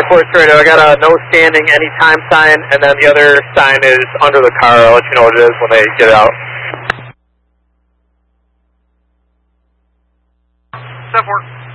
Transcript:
Force Radio, I got a no standing anytime sign, and then the other sign is under the car. I'll let you know what it is when they get out. 7-4.